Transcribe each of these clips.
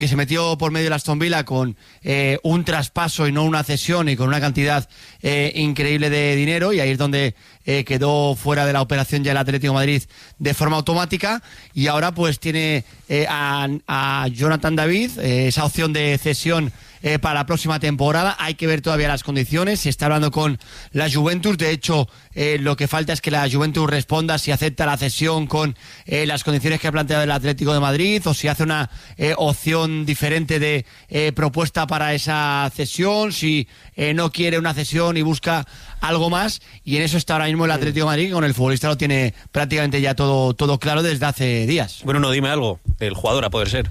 que se metió por medio de Aston Villa con un traspaso y no una cesión y con una cantidad increíble de dinero, y ahí es donde quedó fuera de la operación ya el Atlético de Madrid de forma automática, y ahora pues tiene a Jonathan David, esa opción de cesión para la próxima temporada. Hay que ver todavía las condiciones, se está hablando con la Juventus, de hecho lo que falta es que la Juventus responda si acepta la cesión con las condiciones que ha planteado el Atlético de Madrid, o si hace una opción diferente de propuesta para esa cesión, si no quiere una cesión y busca algo más, y en eso está ahora mismo el Atlético de Madrid, que con el futbolista lo tiene prácticamente ya todo claro desde hace días. Bueno, no, dime algo, el jugador a poder ser.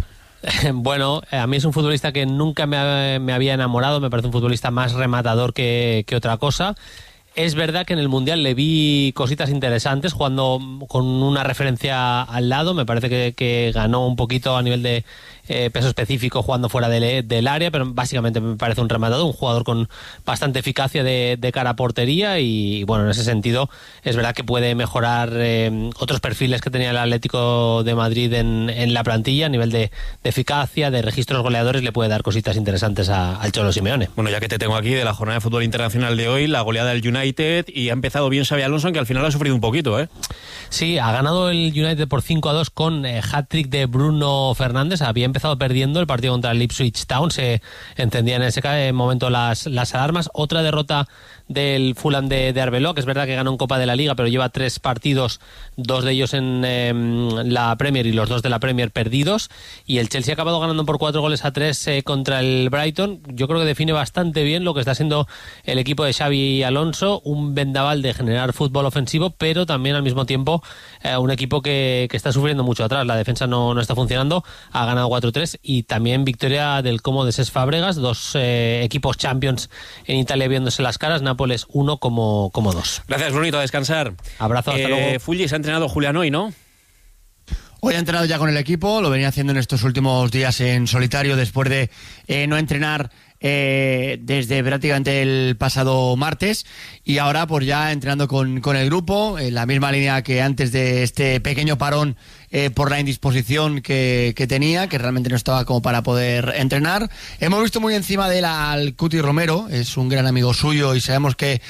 Bueno, a mí es un futbolista que nunca me había enamorado, me parece un futbolista más rematador que otra cosa. Es verdad que en el Mundial le vi cositas interesantes jugando con una referencia al lado, me parece que ganó un poquito a nivel de peso específico jugando fuera del área, pero básicamente me parece un rematador, un jugador con bastante eficacia de cara a portería, y bueno, en ese sentido es verdad que puede mejorar otros perfiles que tenía el Atlético de Madrid en la plantilla a nivel de eficacia, de registros goleadores, le puede dar cositas interesantes al Cholo Simeone. Bueno, ya que te tengo aquí, de la jornada de fútbol internacional de hoy, la goleada del United, y ha empezado bien Xabi Alonso, aunque al final ha sufrido un poquito, ¿eh? Sí, ha ganado el United por 5-2 con hat-trick de Bruno Fernández. Había empezado perdiendo el partido contra el Ipswich Town, se encendían en ese momento las alarmas. Otra derrota del Fulham de Arbeloa, que es verdad que ganó en Copa de la Liga, pero lleva 3 partidos, 2 de ellos en la Premier y los 2 de la Premier perdidos, y el Chelsea ha acabado ganando por 4-3 contra el Brighton. Yo creo que define bastante bien lo que está siendo el equipo de Xabi Alonso, un vendaval de generar fútbol ofensivo, pero también al mismo tiempo un equipo que está sufriendo mucho atrás, la defensa no está funcionando. Ha ganado 4-3, y también victoria del Como de Cesc Fábregas, 2 equipos Champions en Italia viéndose las caras, Nápoles 1 como 2. Gracias, Brunito, a descansar. Abrazo, hasta luego. Fulli, se ha entrenado Julián hoy, ¿no? Hoy ha entrenado ya con el equipo, lo venía haciendo en estos últimos días en solitario después de no entrenar desde prácticamente el pasado martes, y ahora pues ya entrenando con el grupo en la misma línea que antes de este pequeño parón por la indisposición que tenía, que realmente no estaba como para poder entrenar. Hemos visto muy encima de él al Cuti Romero, es un gran amigo suyo y sabemos que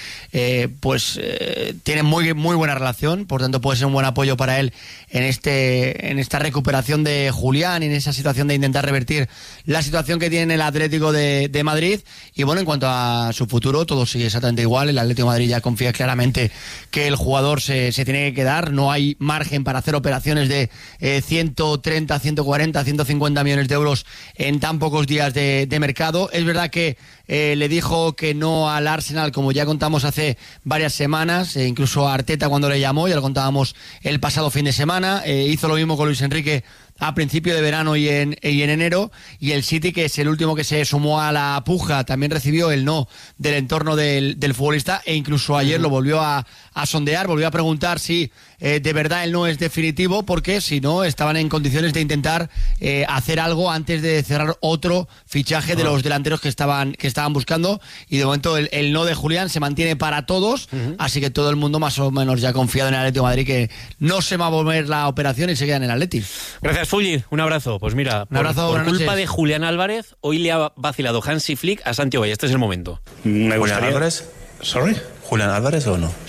tienen muy buena relación, por tanto puede ser un buen apoyo para él en esta recuperación de Julián, en esa situación de intentar revertir la situación que tiene el Atlético de Madrid. Y bueno, en cuanto a su futuro, todo sigue exactamente igual. El Atlético de Madrid ya confía claramente que el jugador se tiene que quedar, no hay margen para hacer operaciones de 130, 140, 150 millones de euros en tan pocos días de mercado. Es verdad que le dijo que no al Arsenal, como ya contamos hace varias semanas, incluso a Arteta cuando le llamó, ya lo contábamos el pasado fin de semana. Hizo lo mismo con Luis Enrique a principio de verano y en enero, y el City, que es el último que se sumó a la puja, también recibió el no del entorno del futbolista, e incluso ayer lo volvió a sondear, volvió a preguntar si de verdad el no es definitivo, porque si no estaban en condiciones de intentar hacer algo antes de cerrar otro fichaje de los delanteros que estaban buscando, y de momento el no de Julián se mantiene para todos, así que todo el mundo más o menos ya ha confiado en el Atlético de Madrid, que no se va a volver la operación y se queda en el Atlético. Gracias, Fulli, un abrazo. Pues mira, por culpa de Julián Álvarez, hoy le ha vacilado Hansi Flick a Santi Oya. Este es el momento. Me gustaría... ¿Julián Álvarez? Sorry? ¿Julián Álvarez o no?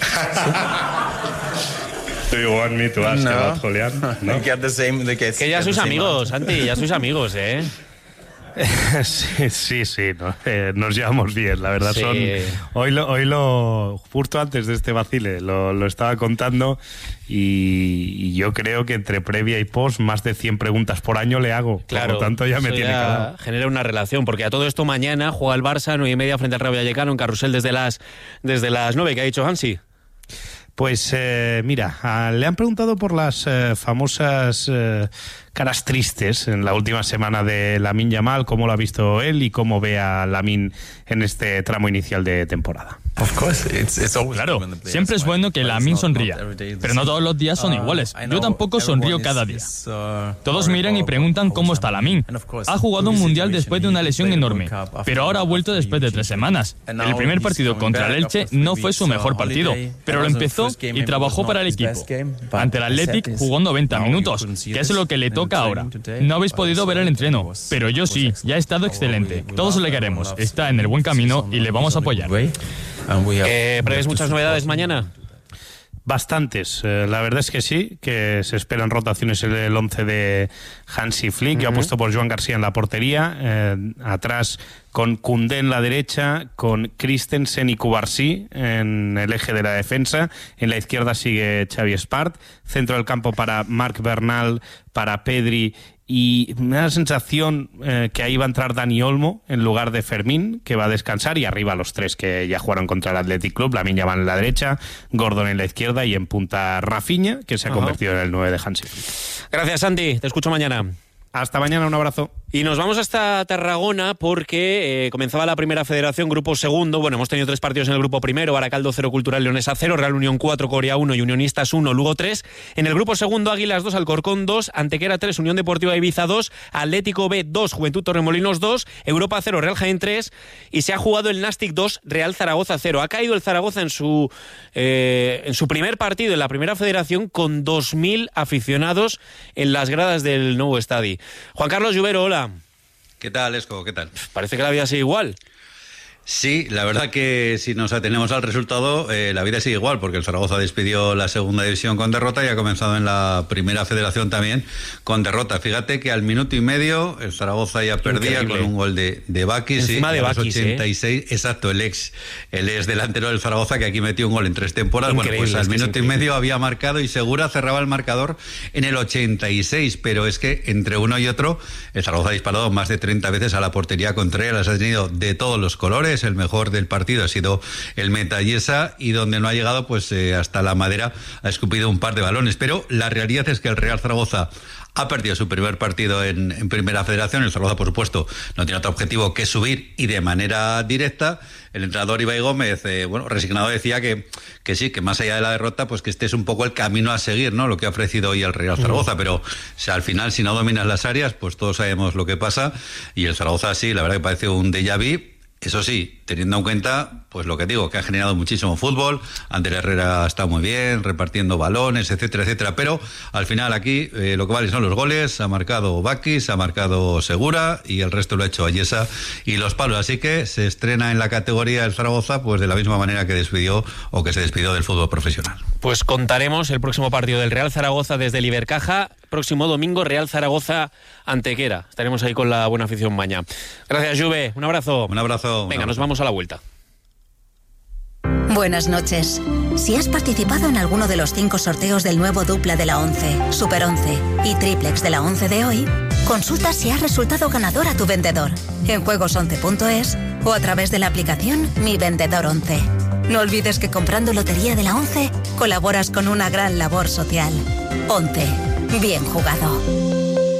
Do you want me to ask about Julián? No. Que ya sois amigos, Santi, ya sois amigos, ¿eh? Sí, ¿no? Nos llevamos bien, la verdad. Sí. Hoy justo antes de este vacile lo estaba contando, y yo creo que entre previa y post más de 100 preguntas por año le hago. Claro, por lo tanto ya me tiene calado. Genera una relación, porque a todo esto mañana juega el Barça 9:30 frente al Rayo Vallecano en Carrusel desde las 9. ¿Qué ha dicho Hansi? Pues mira, le han preguntado por las famosas caras tristes en la última semana de Lamine Yamal, cómo lo ha visto él y cómo ve a Lamine en este tramo inicial de temporada. Claro, siempre es bueno que Lamine sonría, pero no todos los días son iguales. Yo tampoco sonrío cada día. Todos miran y preguntan cómo está Lamine. Ha jugado un mundial después de una lesión enorme, pero ahora ha vuelto después de 3 semanas. El primer partido contra el Elche no fue su mejor partido, pero lo empezó y trabajó para el equipo. Ante el Athletic jugó 90 minutos, que es lo que le toca toca ahora. No habéis podido ver el entreno, pero yo sí, ya ha estado excelente. Todos le queremos, está en el buen camino y le vamos a apoyar. ¿Prevés muchas novedades mañana? Bastantes, la verdad es que sí, que se esperan rotaciones en el 11 de Hansi Flick. Yo apuesto por Joan García en la portería, atrás con Koundé en la derecha, con Christensen y Cubarsí en el eje de la defensa. En la izquierda sigue Xavi Espart, centro del campo para Marc Bernal, para Pedri, y me da la sensación que ahí va a entrar Dani Olmo en lugar de Fermín, que va a descansar, y arriba los tres que ya jugaron contra el Athletic Club, Lamine Yamal en la derecha, Gordon en la izquierda y en punta Rafinha, que se ha convertido en el 9 de Hansi Flick. Gracias, Santi. Te escucho mañana. Hasta mañana, un abrazo. Y nos vamos hasta Tarragona porque comenzaba la primera federación, grupo segundo. Bueno, hemos tenido 3 partidos en el grupo primero: Baracaldo 0, Cultural Leonesa 0, Real Unión 4, Corea 1 y Unionistas 1, Lugo 3. En el grupo segundo, Águilas 2, Alcorcón 2, Antequera 3, Unión Deportiva Ibiza 2, Atlético B 2, Juventud Torremolinos 2, Europa 0, Real Jaén 3, y se ha jugado el Nastic 2, Real Zaragoza 0. Ha caído el Zaragoza en su primer partido en la primera federación con 2.000 aficionados en las gradas del nuevo estadio. Juan Carlos Lluvero, hola. ¿Qué tal, Esco? ¿Qué tal? Parece que la vida sigue igual. Sí, la verdad que si nos atenemos al resultado, la vida sigue igual, porque el Zaragoza despidió la segunda división con derrota y ha comenzado en la primera federación también con derrota. Fíjate que al minuto y medio el Zaragoza ya perdía con un gol de Bakis. Encima de Bakis, 86, exacto, el ex delantero del Zaragoza, que aquí metió un gol en 3 temporadas. Increíble, bueno, pues al minuto y medio había marcado y Segura cerraba el marcador en el 86, pero es que entre uno y otro el Zaragoza ha disparado más de 30 veces a la portería contraria, las ha tenido de todos los colores. El mejor del partido ha sido el Metallesa, y donde no ha llegado, pues hasta la madera ha escupido un par de balones. Pero la realidad es que el Real Zaragoza ha perdido su primer partido en primera federación. El Zaragoza, por supuesto, no tiene otro objetivo que subir, y de manera directa. El entrenador Ibai Gómez, resignado, decía que sí, que más allá de la derrota, pues que este es un poco el camino a seguir, ¿no? Lo que ha ofrecido hoy el Real Zaragoza. Pero al final, si no dominas las áreas, pues todos sabemos lo que pasa, y el Zaragoza sí, la verdad que parece un déjà vu. Eso sí, teniendo en cuenta, pues lo que digo, que ha generado muchísimo fútbol. Ander Herrera está muy bien, repartiendo balones, etcétera, etcétera. Pero al final aquí lo que vale son los goles. Ha marcado Bakis, ha marcado Segura, y el resto lo ha hecho Ayesa y los palos. Así que se estrena en la categoría del Zaragoza, pues de la misma manera que se despidió del fútbol profesional. Pues contaremos el próximo partido del Real Zaragoza desde el Ibercaja. Próximo domingo, Real Zaragoza Antequera. Estaremos ahí con la buena afición mañana. Gracias, Juve. Un abrazo. Un abrazo. Venga, nos vamos a la vuelta. Buenas noches. Si has participado en alguno de los 5 sorteos del nuevo dupla de la 11, Super 11 y triplex de la 11 de hoy, consulta si has resultado ganador a tu vendedor en juegos11.es o a través de la aplicación Mi Vendedor 11. No olvides que comprando lotería de la 11 colaboras con una gran labor social. 11. Bien jugado.